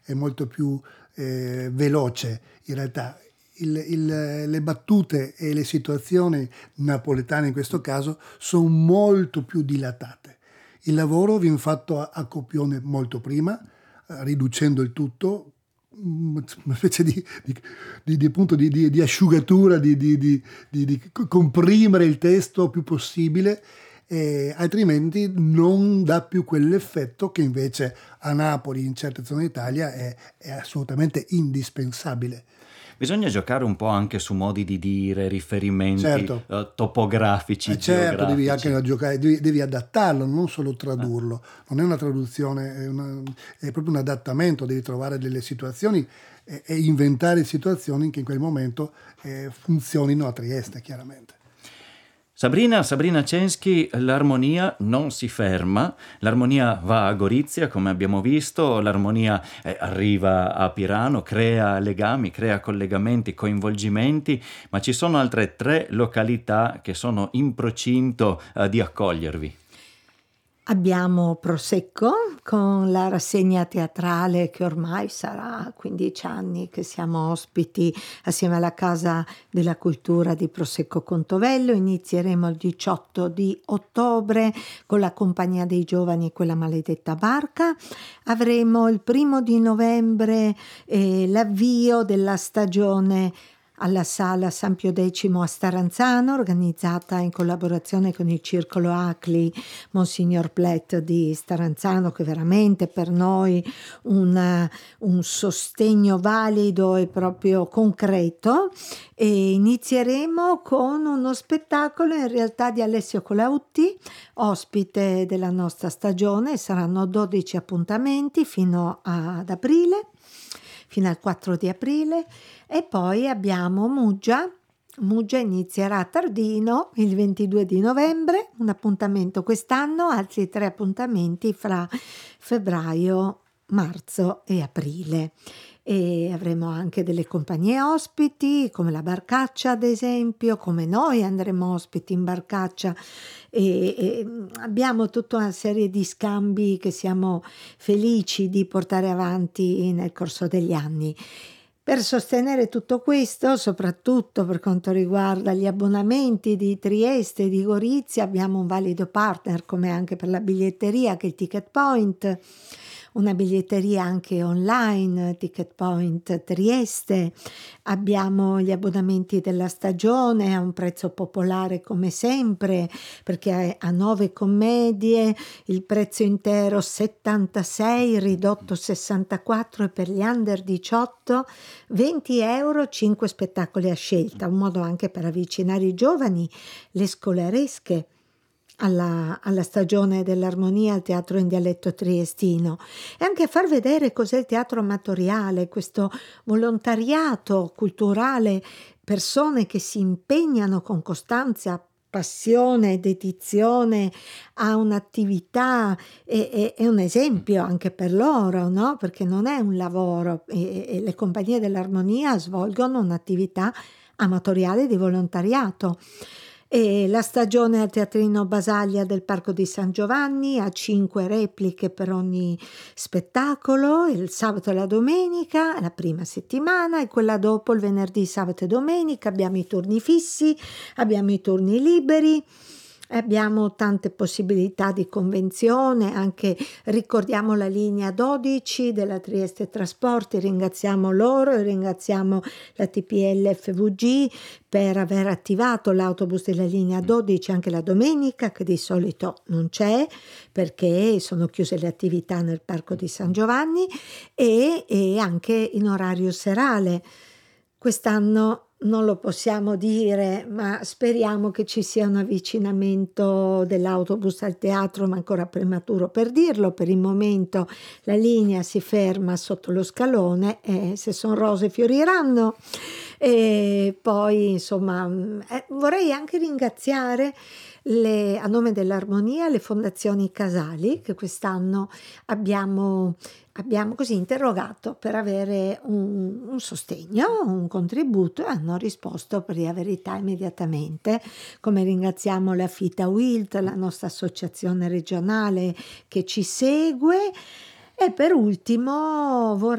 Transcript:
è molto più veloce. In realtà le battute e le situazioni napoletane in questo caso sono molto più dilatate. Il lavoro viene fatto a copione molto prima, riducendo il tutto, una specie di asciugatura, di comprimere il testo più possibile, altrimenti non dà più quell'effetto che invece a Napoli, in certe zone d'Italia, è assolutamente indispensabile. Bisogna giocare un po' anche su modi di dire, riferimenti Certo. Topografici, Certo, devi geografici. anche giocare, devi adattarlo, non solo tradurlo. Non è una traduzione, è proprio un adattamento, devi trovare delle situazioni e inventare situazioni che in quel momento funzionino a Trieste, chiaramente. Sabrina Censchi, l'armonia non si ferma, l'armonia va a Gorizia, come abbiamo visto, l'armonia arriva a Pirano, crea legami, crea collegamenti, coinvolgimenti, ma ci sono altre 3 località che sono in procinto di accogliervi. Abbiamo Prosecco con la rassegna teatrale che ormai sarà 15 anni che siamo ospiti assieme alla Casa della Cultura di Prosecco Contovello. Inizieremo il 18 di ottobre con la Compagnia dei Giovani e quella maledetta barca. Avremo il 1° di novembre l'avvio della stagione alla Sala San Pio X a Staranzano, organizzata in collaborazione con il Circolo ACLI Monsignor Plet di Staranzano, che veramente per noi un sostegno valido e proprio concreto. E inizieremo con uno spettacolo in realtà di Alessio Colautti, ospite della nostra stagione. Saranno 12 appuntamenti fino ad aprile, fino al 4 di aprile. E poi abbiamo Muggia inizierà a Tardino il 22 di novembre, un appuntamento quest'anno, altri 3 appuntamenti fra febbraio, marzo e aprile. E avremo anche delle compagnie ospiti come la Barcaccia, ad esempio, come noi andremo ospiti in Barcaccia, e abbiamo tutta una serie di scambi che siamo felici di portare avanti nel corso degli anni. Per sostenere tutto questo, soprattutto per quanto riguarda gli abbonamenti di Trieste e di Gorizia, abbiamo un valido partner, come anche per la biglietteria, che è il Ticket Point, una biglietteria anche online, Ticket Point Trieste. Abbiamo gli abbonamenti della stagione a un prezzo popolare come sempre, perché a 9 commedie il prezzo intero 76, ridotto 64, e per gli under 18 €20, 5 spettacoli a scelta, un modo anche per avvicinare i giovani, le scolaresche alla stagione dell'armonia, al teatro in dialetto triestino, e anche a far vedere cos'è il teatro amatoriale, questo volontariato culturale, persone che si impegnano con costanza, passione, dedizione a un'attività, e un esempio anche per loro, no? Perché non è un lavoro, e le compagnie dell'armonia svolgono un'attività amatoriale di volontariato. E la stagione al Teatrino Basaglia del Parco di San Giovanni, ha 5 repliche per ogni spettacolo, il sabato e la domenica, la prima settimana, e quella dopo il venerdì, sabato e domenica. Abbiamo i turni fissi, abbiamo i turni liberi, abbiamo tante possibilità di convenzione, anche ricordiamo la linea 12 della Trieste Trasporti, ringraziamo loro e ringraziamo la TPL FVG per aver attivato l'autobus della linea 12 anche la domenica, che di solito non c'è perché sono chiuse le attività nel Parco di San Giovanni, e anche in orario serale. Quest'anno non lo possiamo dire, ma speriamo che ci sia un avvicinamento dell'autobus al teatro, ma ancora prematuro per dirlo. Per il momento la linea si ferma sotto lo scalone, e se sono rose fioriranno. E poi insomma vorrei anche ringraziare a nome dell'Armonia le fondazioni Casali, che quest'anno abbiamo così interrogato per avere un sostegno, un contributo, e hanno risposto per la verità immediatamente, come ringraziamo la Fita Wilt, la nostra associazione regionale che ci segue. E per ultimo vorrei